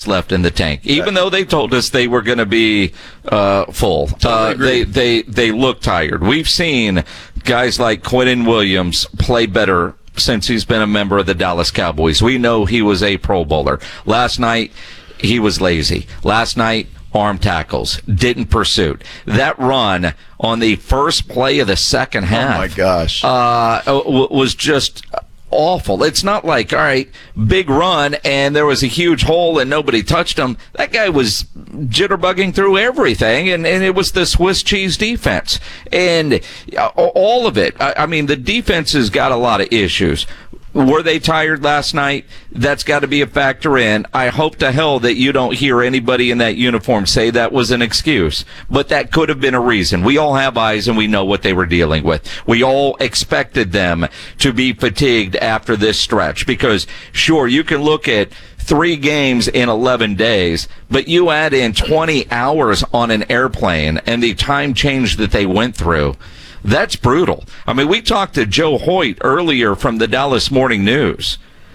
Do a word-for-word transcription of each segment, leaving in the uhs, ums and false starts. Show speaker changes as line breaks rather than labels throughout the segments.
gas left in the tank, even though they told us they were going to be uh, full.
Totally
uh, they they they look tired. We've seen guys like Quinnen Williams play better since he's been a member of the Dallas Cowboys. We know he was a Pro Bowler. Last night, he was lazy. Last night, arm tackles, didn't pursue. That run on the first play of the second half.
Oh, my gosh.
Uh, was just awful. It's not like, all right, big run, and there was a huge hole and nobody touched him. That guy was jitterbugging through everything, and, and it was the Swiss cheese defense. And all of it, I, I mean, the defense has got a lot of issues. Were they tired last night? That's got to be a factor in. I hope to hell that you don't hear anybody in that uniform say that was an excuse. But that could have been a reason. We all have eyes and we know what they were dealing with. We all expected them to be fatigued after this stretch because, sure, you can look at three games in eleven days, but you add in twenty hours on an airplane and the time change that they went through. That's brutal. I mean, we talked to Joe Hoyt earlier from the Dallas Morning News,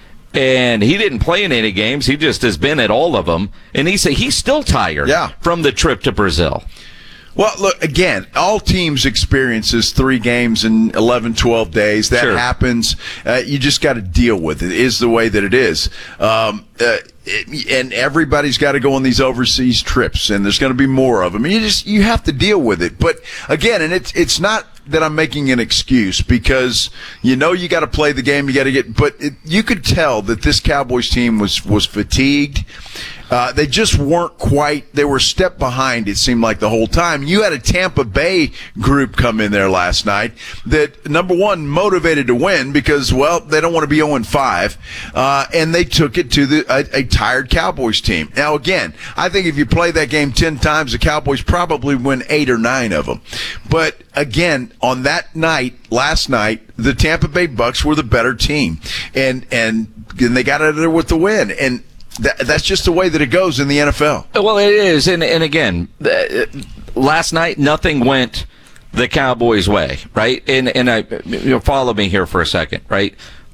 and he didn't play in any games. He just has been at all of them, and he said he's still tired
yeah.
from the trip to Brazil.
Well, look, again, all teams experiences three games in eleven, twelve days. That
Sure.
happens. Uh, you just got to deal with it. It is the way that it is. Um, uh, it, and everybody's got to go on these overseas trips, and there's going to be more of them. You just you have to deal with it. But again, and it's it's not that I'm making an excuse because you know you got to play the game. You got to get, but it, you could tell that this Cowboys team was was fatigued. Uh, they just weren't quite, they were a step behind, it seemed like the whole time. You had a Tampa Bay group come in there last night that, number one, motivated to win because, well, they don't want to be oh and five, uh, and they took it to the a, a tired Cowboys team. Now, again, I think if you play that game ten times, the Cowboys probably win eight or nine of them. But, again, on that night, last night, the Tampa Bay Bucks were the better team, and, and, and they got out of there with the win. And That, that's just the way that it goes in the N F L.
Well, it is. And, and again, uh, last night, nothing went the Cowboys' way, right? And, and I, you know, follow me here for a second, right?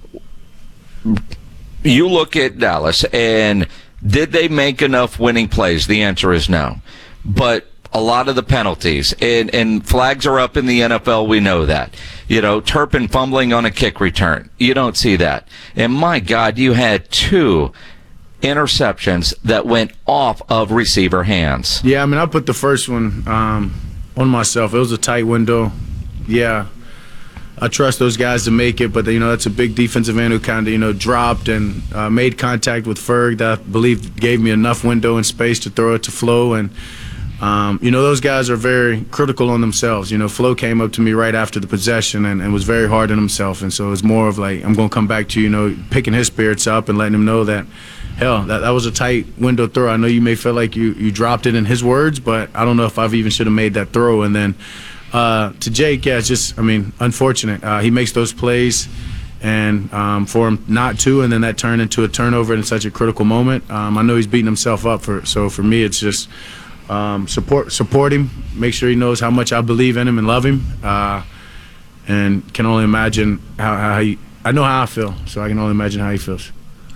You look at Dallas, and did they make enough winning plays? The answer is no. But a lot of the penalties, and, and flags are up in the N F L, we know that. You know, Turpin fumbling on a kick return. You don't see that. And my God, you had two interceptions that went off of receiver hands.
Yeah, I mean, I put the first one um, on myself. It was a tight window. Yeah, I trust those guys to make it, but, you know, that's a big defensive end who kind of, you know, dropped and uh, made contact with Ferg that I believe gave me enough window and space to throw it to Flo. And, um, you know, those guys are very critical on themselves. You know, Flo came up to me right after the possession and, and was very hard on himself. And so it was more of like, I'm going to come back to you, you know, picking his spirits up and letting him know that, hell, that, that was a tight window throw. I know you may feel like you, you dropped it in his words, but I don't know if I've even should have made that throw. And then uh, to Jake, yeah, it's just, I mean, unfortunate. Uh, he makes those plays, and um, for him not to, and then that turned into a turnover in such a critical moment. Um, I know he's beating himself up for. So for me, it's just um, support support him, make sure he knows how much I believe in him and love him, uh, and can only imagine how, how he. I know how I feel, so I can only imagine how he feels.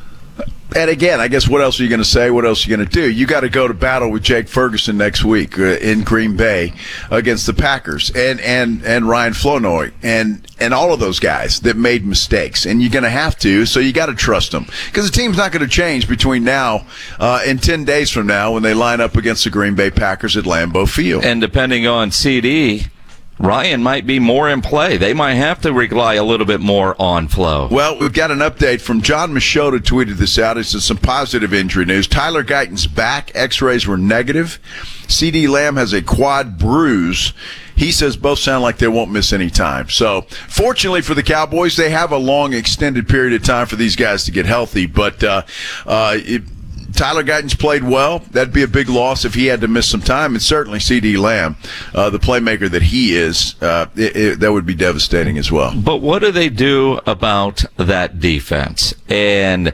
And again, I guess what else are you going to say? What else are you going to do? You got to go to battle with Jake Ferguson next week uh, in Green Bay against the Packers and, and, and Ryan Flournoy and, and all of those guys that made mistakes. And you're going to have to, so you got to trust them. Because the team's not going to change between now uh, and ten days from now when they line up against the Green Bay Packers at Lambeau Field.
And depending on C D, Ryan might be more in play. They might have to rely a little bit more on Flo.
Well, we've got an update from John Machota tweeted this out. He says some positive injury news. Tyler Guyton's back. X-rays were negative. C D Lamb has a quad bruise. He says both sound like they won't miss any time. So, fortunately for the Cowboys, they have a long, extended period of time for these guys to get healthy. But uh, uh, it, Tyler Guyton's played well. That'd be a big loss if he had to miss some time. And certainly C D Lamb, uh, the playmaker that he is, uh, it, it, that would be devastating as well.
But what do they do about that defense? And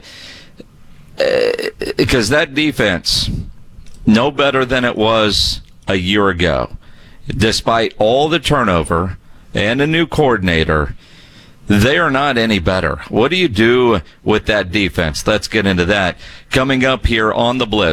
because uh, that defense, no better than it was a year ago, despite all the turnover and a new coordinator. They are not any better. What do you do with that defense? Let's get into that. Coming up here on The Blitz.